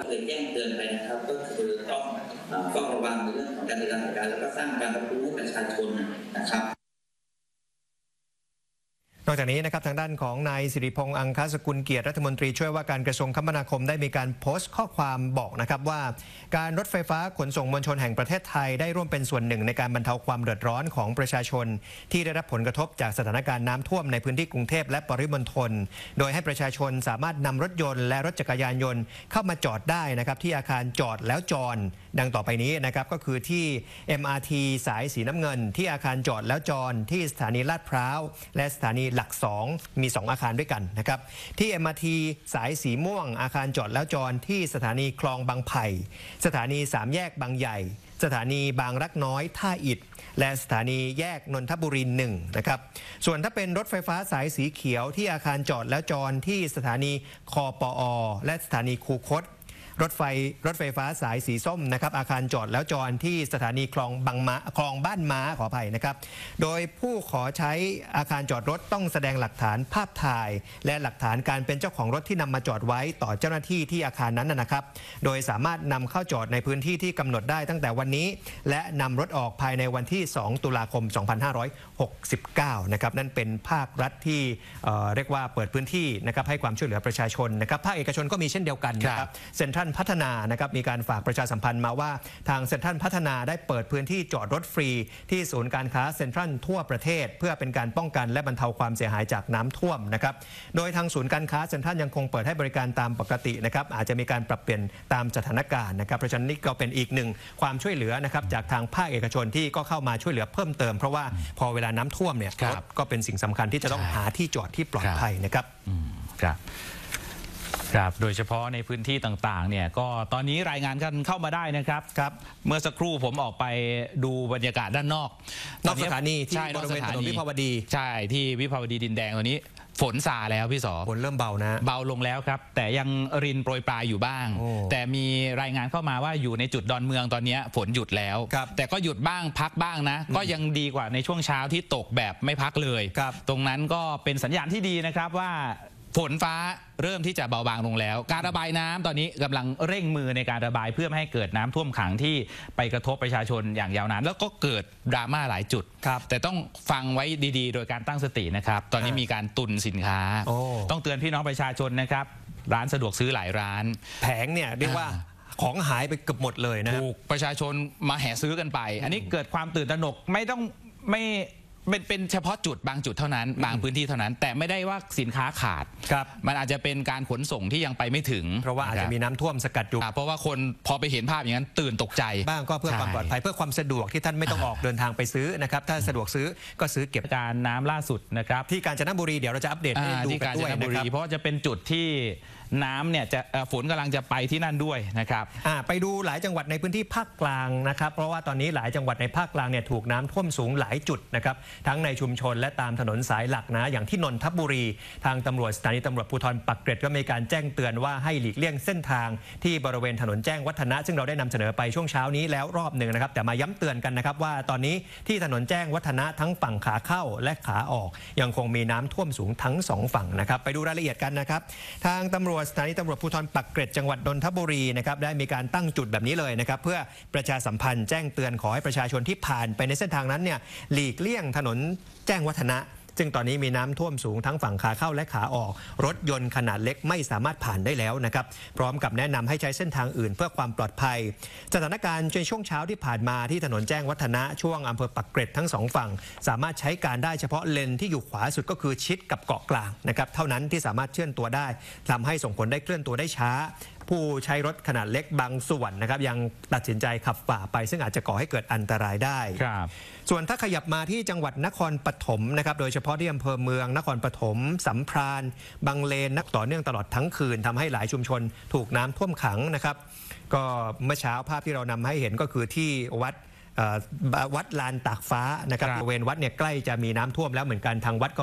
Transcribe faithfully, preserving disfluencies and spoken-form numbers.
เคยแจ้งเตือนไปนะครับก็คือต้องเฝ้าระวังในเรื่องของการบริหารจัดการแล้วก็สร้างการรับรู้ให้ประชาชนนะครับนอกจากนี้นะครับทางด้านของนายสิริพงษ์อังคสกุลเกียรติรัฐมนตรีช่วยว่าการกระทรวงคมนาคมได้มีการโพสต์ข้อความบอกนะครับว่าการรถไฟฟ้าขนส่งมวลชนแห่งประเทศไทยได้ร่วมเป็นส่วนหนึ่งในการบรรเทาความเดือดร้อนของประชาชนที่ได้รับผลกระทบจากสถานการณ์น้ำท่วมในพื้นที่กรุงเทพและปริมณฑลโดยให้ประชาชนสามารถนำรถยนต์และรถจักรยานยนต์เข้ามาจอดได้นะครับที่อาคารจอดแล้วจอดดังต่อไปนี้นะครับก็คือที่ เอ็ม อาร์ ที สายสีน้ำเงินที่อาคารจอดแล้วจอดที่สถานีลาดพร้าวและสถานีหลักสองมีสองอาคารด้วยกันนะครับที่ เอ็ม อาร์ ที สายสีม่วงอาคารจอดแล้วจอดที่สถานีคลองบางไผ่สถานีสามแยกบางใหญ่สถานีบางรักน้อยท่าอิฐและสถานีแยกนนทบุรีหนึ่งนะครับส่วนถ้าเป็นรถไฟฟ้าสายสีเขียวที่อาคารจอดแล้วจอดที่สถานีคปอและสถานีคูคตรถไฟรถไฟฟ้าสายสีส้มนะครับอาคารจอดแล้วจอดที่สถานีคลองบางม้าคลองบ้านม้าขออภัยนะครับโดยผู้ขอใช้อาคารจอดรถต้องแสดงหลักฐานภาพถ่ายและหลักฐานการเป็นเจ้าของรถที่นำมาจอดไว้ต่อเจ้าหน้าที่ที่อาคารนั้นนะครับโดยสามารถนำเข้าจอดในพื้นที่ที่กำหนดได้ตั้งแต่วันนี้และนำรถออกภายในวันที่สองตุลาคมสองพันห้าร้อยหกสิบเก้านะครับนั่นเป็นภาครัฐที่เอ่อเรียกว่าเปิดพื้นที่นะครับให้ความช่วยเหลือประชาชนนะครับภาคเอกชนก็มีเช่นเดียวกันนะครับเซ็นทรัลพัฒนานะครับมีการฝากประชาสัมพันธ์มาว่าทางเซ็นทรัลพัฒนาได้เปิดพื้นที่จอดรถฟรีที่ศูนย์การค้าเซ็นทรัลทั่วประเทศเพื่อเป็นการป้องกันและบรรเทาความเสียหายจากน้ำท่วมนะครับโดยทางศูนย์การค้าเซ็นทรัลยังคงเปิดให้บริการตามปกตินะครับอาจจะมีการปรับเปลี่ยนตามสถานการณ์นะครับเพราะฉะนั้นนี่ก็เป็นอีกหนึ่งความช่วยเหลือนะครับจากทางภาคเอกชนที่ก็เข้ามาช่วยเหลือเพิ่มเติมเพราะว่าพอเวลาน้ำท่วมเนี่ยรถก็เป็นสิ่งสำคัญที่จะต้องหาที่จอดที่ปลอดภัยนะครับครับครับโดยเฉพาะในพื้นที่ต่างๆเนี่ยก็ตอนนี้รายงานกันเข้ามาได้นะครับครับเมื่อสักครู่ผมออกไปดูบรรยากาศด้านนอกนอกสถานีที่บริเวณถนนวิภาวดีใช่ที่วิภาวดีดินแดงตอนนี้ฝนซาแล้วพี่สอฝนเริ่มเบานะเบาลงแล้วครับแต่ยังรินโปรยปลายอยู่บ้างแต่มีรายงานเข้ามาว่าอยู่ในจุดดอนเมืองตอนนี้ฝนหยุดแล้วแต่ก็หยุดบ้างพักบ้างนะก็ยังดีกว่าในช่วงเช้าที่ตกแบบไม่พักเลยตรงนั้นก็เป็นสัญญาณที่ดีนะครับว่าฝนฟ้าเริ่มที่จะเบาบางลงแล้วการระบายน้ำตอนนี้กำลังเร่งมือในการระบายเพื่อไม่ให้เกิดน้ำท่วมขังที่ไปกระทบประชาชนอย่างยาวนานแล้วก็เกิดดราม่าหลายจุดแต่ต้องฟังไว้ดีๆโดยการตั้งสตินะครับตอนนี้มีการตุนสินค้าต้องเตือนพี่น้องประชาชนนะครับร้านสะดวกซื้อหลายร้านแผงเนี่ยเรียกว่าของหายไปเกือบหมดเลยนะถูกประชาชนมาแห่ซื้อกันไปอันนี้เกิดความตื่นตระหนกไม่ต้องไม่เป็นเป็นเฉพาะจุดบางจุดเท่านั้นบางพื้นที่เท่านั้นแต่ไม่ได้ว่าสินค้าขาดครับมันอาจจะเป็นการขนส่งที่ยังไปไม่ถึงเพราะว่าอาจจะมีน้ำท่วมสกัดอยู่เพราะว่าคนพอไปเห็นภาพอย่างนั้นตื่นตกใจบ้างก็เพื่อความปลอดภัยเพื่อความสะดวกที่ท่านไม่ต้องออกเดินทางไปซื้อนะครับถ้าสะดวกซื้อก็ซื้อเก็บการน้ำล่าสุดนะครับที่กาญจนบุรีเดี๋ยวเราจะอัปเดตให้ดูกันด้วยนะครับเพราะจะเป็นจุดที่น้ำเนี่ยจะฝนกำลังจะไปที่นั่นด้วยนะครับไปดูหลายจังหวัดในพื้นที่ภาคกลางนะครับเพราะว่าตอนนี้หลายจังหวัดในภาคกลางเนี่ยถูกน้ำท่วมสูงหลายจุดนะครับทั้งในชุมชนและตามถนนสายหลักนะอย่างที่นนทบุรีทางตำรวจสถานีตำรวจภูธรปักเกร็ดก็มีการแจ้งเตือนว่าให้หลีกเลี่ยงเส้นทางที่บริเวณถนนแจ้งวัฒนะซึ่งเราได้นำเสนอไปช่วงเช้านี้แล้วรอบหนึ่งนะครับแต่มาย้ำเตือนกันนะครับว่าตอนนี้ที่ถนนแจ้งวัฒนะทั้งฝั่งขาเข้าและขาออกยังคงมีน้ำท่วมสูงทั้งสองฝั่งนะครับไปดูรายละเอียดกันนะครับทางตำรวจสถานีตำรวจภูธรปักเกร็ดจังหวัดนนทบุรีนะครับได้มีการตั้งจุดแบบนี้เลยนะครับเพื่อประชาสัมพันธ์แจ้งเตือนขอให้ประชาชนที่ผ่านไปในเส้นทางนั้นเนี่ยหลีกเลี่ยงถนนแจ้งวัฒนะซึ่งตอนนี้มีน้ำท่วมสูงทั้งฝั่งขาเข้าและขาออกรถยนต์ขนาดเล็กไม่สามารถผ่านได้แล้วนะครับพร้อมกับแนะนำให้ใช้เส้นทางอื่นเพื่อความปลอดภัยสถานการณ์ในช่วงเช้าที่ผ่านมาที่ถนนแจ้งวัฒนะช่วงอำเภอปักเกร็ดทั้งสองฝั่งสามารถใช้การได้เฉพาะเลนที่อยู่ขวาสุดก็คือชิดกับเกาะกลางนะครับเท่านั้นที่สามารถเคลื่อนตัวได้ทำให้ส่งผลได้เคลื่อนตัวได้ช้าผู้ใช้รถขนาดเล็กบางส่วนนะครับยังตัดสินใจขับฝ่าไปซึ่งอาจจะก่อให้เกิดอันตรายได้ส่วนถ้าขยับมาที่จังหวัดนครปฐมนะครับโดยเฉพาะที่อำเภอเมืองนครปฐมสัมพรานบางเลนนักต่อเนื่องตลอดทั้งคืนทำให้หลายชุมชนถูกน้ำท่วมขังนะครับก็เมื่อเช้าภาพที่เรานำให้เห็นก็คือที่วัดวัดลานตากฟ้านะครับบริเวณวัดเนี่ยใกล้จะมีน้ำท่วมแล้วเหมือนกันทางวัดก็